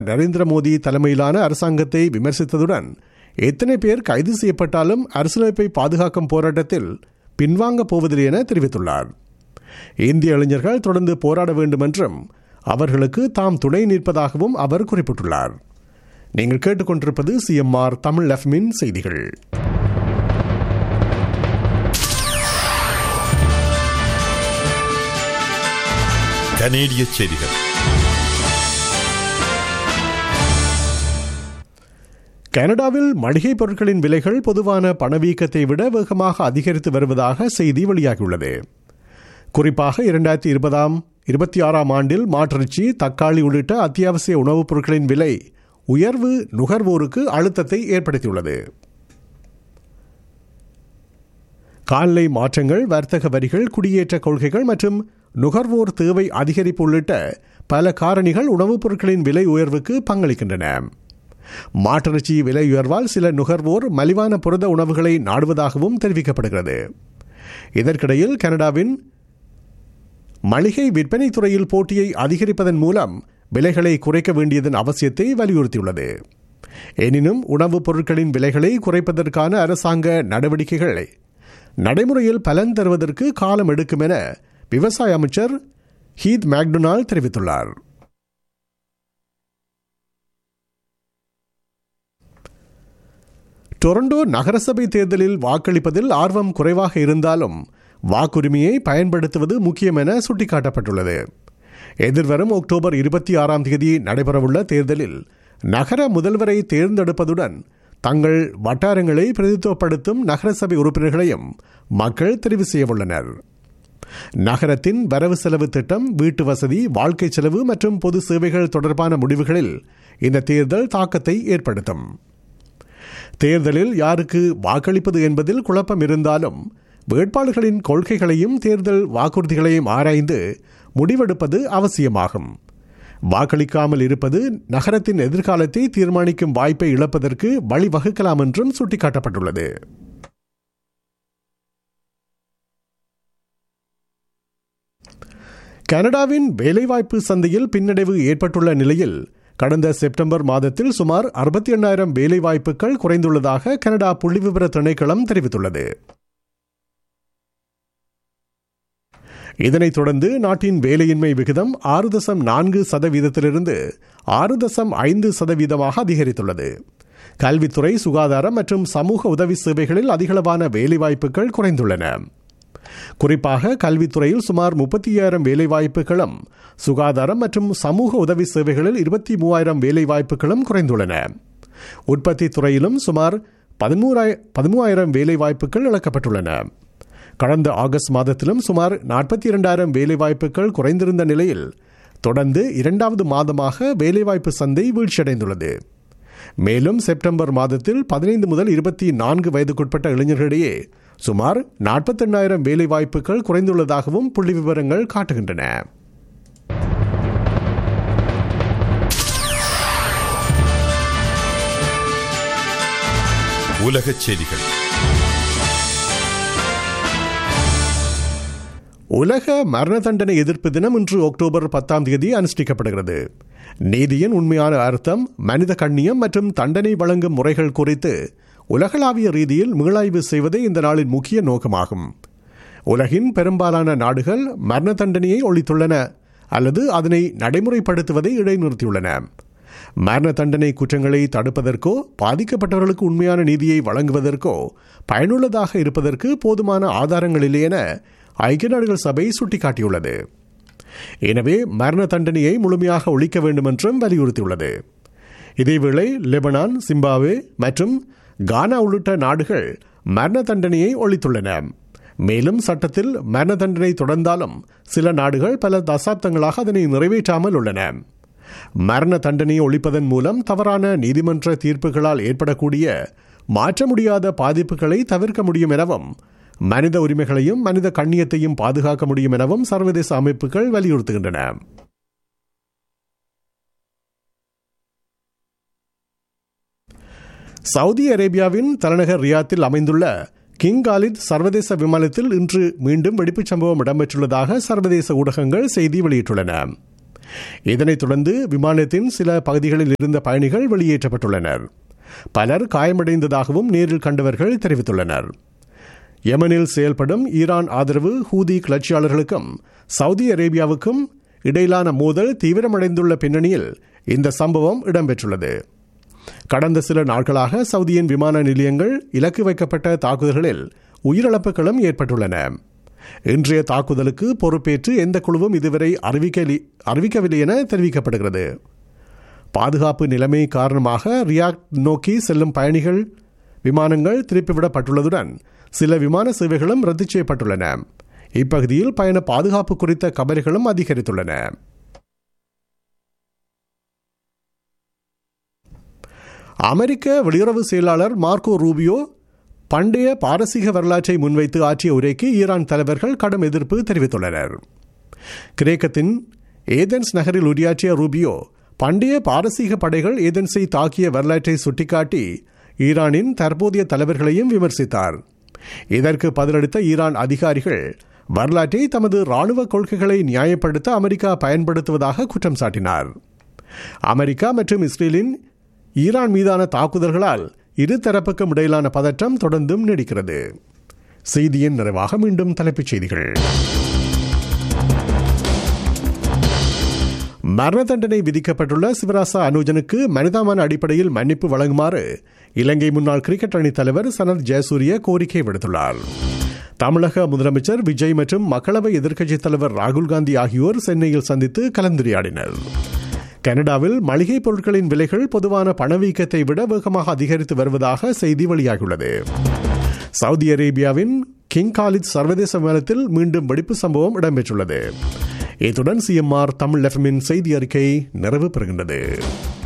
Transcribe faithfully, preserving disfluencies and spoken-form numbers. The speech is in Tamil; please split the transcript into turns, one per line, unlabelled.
நரேந்திர மோடி தலைமையிலான அரசாங்கத்தை விமர்சித்ததுடன் எத்தனை பேர் கைது செய்யப்பட்டாலும் அரசியலமைப்பை பாதுகாக்கும் போராட்டத்தில் பின்வாங்கப் போவதில்லை என தெரிவித்துள்ளார். இந்திய இளைஞர்கள் தொடர்ந்து போராட வேண்டும் என்றும் அவர்களுக்கு தாம் துணை நிற்பதாகவும் அவர் குறிப்பிட்டுள்ளார். நீங்கள் கேட்டுக்கொண்டிருப்பது சிஎம்ஆர் தமிழ் எஃப்எம் செய்திகள்.
கனேடிய செய்திகள்.
கனடாவில் மளிகை பொருட்களின் விலைகள் பொதுவான பணவீக்கத்தை விட வேகமாக அதிகரித்து வருவதாக செய்தி வெளியாகியுள்ளது. குறிப்பாக இரண்டாயிரத்தி இருபதாம் இருபத்தி ஆறாம் ஆண்டில் மாட்டிறைச்சி, தக்காளி உள்ளிட்ட அத்தியாவசிய உணவுப் பொருட்களின் விலை உயர்வு நுகர்வோருக்கு அழுத்தத்தை ஏற்படுத்தியுள்ளது. காலநிலை மாற்றங்கள், வர்த்தக வரிகள், குடியேற்ற கொள்கைகள் மற்றும் நுகர்வோர் தேவை அதிகரிப்பு உள்ளிட்ட பல காரணிகள் உணவுப் பொருட்களின் விலை உயர்வுக்கு பங்களிக்கின்றன. மாட்டிறைச்சி விலை உயர்வால் சில நுகர்வோர் மலிவான புரத உணவுகளை நாடுவதாகவும் தெரிவிக்கப்படுகிறது. இதற்கிடையில் கனடாவின் மளிகை விற்பனை துறையில் போட்டியை அதிகரிப்பதன் மூலம் விலைகளை குறைக்க வேண்டியதன் அவசியத்தை வலியுறுத்தியுள்ளது. எனினும் உணவுப் பொருட்களின் விலைகளை குறைப்பதற்கான அரசாங்க நடவடிக்கைகளை நடைமுறையில் பலன் தருவதற்கு காலம் எடுக்கும் என விவசாய அமைச்சர் ஹீத் மேக்டொனால்ட் தெரிவித்துள்ளார். டொரண்டோ நகரசபை தேர்தலில் வாக்களிப்பதில் ஆர்வம் குறைவாக இருந்தாலும் வாக்குரிமையை பயன்படுத்துவது முக்கியம் என சுட்டிக்காட்டப்பட்டுள்ளது. எதிர்வரும் அக்டோபர் இருபத்தி ஆறாம் தேதி நடைபெறவுள்ள தேர்தலில் நகர முதல்வரை தேர்ந்தெடுப்பதுடன் தங்கள் வட்டாரங்களை பிரதித்துவப்படுத்தும் நகரசபை உறுப்பினர்களையும் மக்கள் தெரிவு செய்யவுள்ளனர். நகரத்தின் வரவு செலவு திட்டம், வீட்டு வசதி, வாழ்க்கை செலவு மற்றும் பொது சேவைகள் தொடர்பான முடிவுகளில் இந்த தேர்தல் தாக்கத்தை ஏற்படுத்தும். தேர்தலில் யாருக்கு வாக்களிப்பது என்பதில் குழப்பம் இருந்தாலும் வேட்பாளர்களின் கொள்கைகளையும் தேர்தல் வாக்குறுதிகளையும் ஆராய்ந்து முடிவெடுப்பது அவசியமாகும். வாக்களிக்காமல் இருப்பது நகரத்தின் எதிர்காலத்தை தீர்மானிக்கும் வாய்ப்பை இழப்பதற்கு வழிவகுக்கலாம் என்றும் சுட்டிக்காட்டப்பட்டுள்ளது. கனடாவின் வேலைவாய்ப்பு சந்தையில் பின்னடைவு ஏற்பட்டுள்ள நிலையில் கடந்த செப்டம்பர் மாதத்தில் சுமார் அறுபத்தி எண்ணாயிரம் வேலைவாய்ப்புகள் குறைந்துள்ளதாக கனடா புள்ளிவிவர திணைக்களம் தெரிவித்துள்ளது. இதனைத் தொடர்ந்து நாட்டின் வேலையின்மை விகிதம் ஆறு தசம் நான்கு சதவீதத்திலிருந்து ஆறு தசம் ஐந்து சதவீதமாக அதிகரித்துள்ளது. கல்வித்துறை, சுகாதாரம் மற்றும் சமூக உதவி சேவைகளில் அதிகளவான வேலைவாய்ப்புகள் குறைந்துள்ளன. குறிப்பாக கல்வித்துறையில் சுமார் முப்பத்தி ஐயாயிரம் வேலைவாய்ப்புகளும், சுகாதாரம் மற்றும் சமூக உதவி சேவைகளில் இருபத்தி மூவாயிரம் வேலைவாய்ப்புகளும் குறைந்துள்ளன. உற்பத்தி துறையிலும் சுமார் பதிமூவாயிரம் வேலைவாய்ப்புகள் இழக்கப்பட்டுள்ளன. கடந்த ஆகஸ்ட் மாதத்திலும் சுமார் நாற்பத்தி இரண்டாயிரம் வேலைவாய்ப்புகள் குறைந்திருந்த நிலையில் தொடர்ந்து இரண்டாவது மாதமாக வேலைவாய்ப்பு சந்தை வீழ்ச்சியடைந்துள்ளது. மேலும் செப்டம்பர் மாதத்தில் பதினைந்து முதல் இருபத்தி நான்கு வயதுக்குட்பட்ட இளைஞர்களிடையே சுமார் நாற்பத்தி எண்ணாயிரம் வேலைவாய்ப்புகள் குறைந்துள்ளதாகவும் புள்ளி விவரங்கள் காட்டுகின்றன.
உலகச் செய்திகள்.
உலக மரண தண்டனை எதிர்ப்பு தினம் இன்று அக்டோபர் பத்தாம் தேதி அனுஷ்டிக்கப்படுகிறது. நீதியின் உண்மையான அர்த்தம், மனித கண்ணியம் மற்றும் தண்டனை வழங்கும் முறைகள் குறித்து உலகளாவிய ரீதியில் மீளாய்வு செய்வதே இந்த நாளின் முக்கிய நோக்கமாகும். உலகின் பெரும்பாலான நாடுகள் மரண தண்டனையை ஒழித்துள்ளன அல்லது அதனை நடைமுறைப்படுத்துவதை இடைநிறுத்தியுள்ளன. மரண தண்டனை குற்றங்களை தடுப்பதற்கோ பாதிக்கப்பட்டவர்களுக்கு உண்மையான நீதியை வழங்குவதற்கோ பயனுள்ளதாக இருப்பதற்கு போதுமான ஆதாரங்கள் இல்லை என ஐக்கிய நாடுகள் சபை சுட்டிக்காட்டியுள்ளது. எனவே மரண தண்டனையை முழுமையாக ஒழிக்க வேண்டும் என்றும் வலியுறுத்தியுள்ளது. இதேவேளை லெபனான், சிம்பாப்வே மற்றும் கானா உள்ளிட்ட நாடுகள் மரண தண்டனையை ஒழித்துள்ளன. மேலும் சட்டத்தில் மரண தண்டனை தொடர்ந்தாலும் சில நாடுகள் பல தசாப்தங்களாக அதனை நிறைவேற்றாமல் உள்ளன. மரண தண்டனையை ஒழிப்பதன் மூலம் தவறான நீதிமன்ற தீர்ப்புகளால் ஏற்படக்கூடிய மாற்ற முடியாத பாதிப்புகளை தவிர்க்க முடியும் எனவும், மனித உரிமைகளையும் மனித கண்ணியத்தையும் பாதுகாக்க முடியும் எனவும் சர்வதேச அமைப்புகள் வலியுறுத்துகின்றன. சவுதி அரேபியாவின் தலைநகர் ரியாத்தில் அமைந்துள்ள கிங் காலித் சர்வதேச விமானத்தில் இன்று மீண்டும் வெடிப்புச் சம்பவம் இடம்பெற்றுள்ளதாக சர்வதேச ஊடகங்கள் செய்தி வெளியிட்டுள்ளன. இதனைத் தொடர்ந்து விமானத்தின் சில பகுதிகளில் இருந்த பயணிகள் வெளியேற்றப்பட்டுள்ளனர். பலர் காயமடைந்ததாகவும் நேரில் கண்டவர்கள் தெரிவித்துள்ளனர். யெமனில் செயல்படும் ஈரான் ஆதரவு ஹூதி கிளர்ச்சியாளர்களுக்கும் சவுதி அரேபியாவுக்கும் இடையிலான மோதல் தீவிரமடைந்துள்ள பின்னணியில் இந்த சம்பவம் இடம்பெற்றுள்ளது. கடந்த சில நாட்களாக சவுதியின் விமான நிலையங்கள் இலக்கு வைக்கப்பட்ட தாக்குதல்களில் உயிரிழப்புகளும் ஏற்பட்டுள்ளன. இன்றைய தாக்குதலுக்கு பொறுப்பேற்று எந்த குழுவும் இதுவரை அறிவிக்கவில்லை என தெரிவிக்கப்படுகிறது. பாதுகாப்பு நிலைமை காரணமாக ரியாத் நோக்கி செல்லும் பயணிகள் விமானங்கள் திருப்பிவிடப்பட்டுள்ளதுடன் சில விமான சேவைகளும் ரத்து செய்யப்பட்டுள்ளன. இப்பகுதியில் பயண பாதுகாப்பு குறித்த கவலைகளும் அதிகரித்துள்ளன. அமெரிக்க வெளியுறவு செயலாளர் மார்க்கோ ரூபியோ பண்டைய பாரசீக வரலாற்றை முன்வைத்து ஆற்றிய உரைக்கு ஈரான் தலைவர்கள் கடும் எதிர்ப்பு தெரிவித்துள்ளனர். கிரேக்கத்தின் ஏதென்ஸ் நகரில் உரையாற்றிய ரூபியோ பண்டைய பாரசீக படைகள் ஏதென்ஸை தாக்கிய வரலாற்றை சுட்டிக்காட்டி ஈரானின் தற்போதைய தலைவர்களையும் விமர்சித்தார். இதற்கு பதிலளித்த ஈரான் அதிகாரிகள் வரலாற்றை தமது ராணுவ கொள்கைகளை நியாயப்படுத்த அமெரிக்கா பயன்படுத்துவதாக குற்றம் சாட்டினார். அமெரிக்கா மற்றும் இஸ்ரேலின் ஈரான் மீதான தாக்குதல்களால் இருதரப்புக்கும் இடையிலான பதற்றம் தொடர்ந்தும் நீடிக்கிறது. செய்தியின் நிறைவாக மீண்டும் தலைப்புச் செய்திகள். மரண தண்டனை விதிக்கப்பட்டுள்ள சிவராசா அனுஜனுக்கு மனிதாமான அடிப்படையில் மன்னிப்பு வழங்குமாறு இலங்கை முன்னாள் கிரிக்கெட் அணித் தலைவர் சனத் ஜெயசூரிய கோரிக்கை விடுத்துள்ளார். தமிழக முதலமைச்சர் விஜய் மற்றும் மக்களவை எதிர்க்கட்சித் தலைவர் ராகுல் காந்தி ஆகியோர் சென்னையில் சந்தித்து கலந்துரையாடினர். கனடாவில் மளிகைப் பொருட்களின் விலைகள் பொதுவான பணவீக்கத்தை விட வேகமாக அதிகரித்து வருவதாக செய்தி வெளியாகியுள்ளது. சவுதி அரேபியாவின் கிங் காலித் சர்வதேச விமானத்தில் மீண்டும் வெடிப்பு சம்பவம் இடம்பெற்றுள்ளது. இத்துடன் சிஎம்ஆர் தமிழ் எஃப்எம்மின் செய்தி அறிக்கை நிறைவு பெறுகின்றது.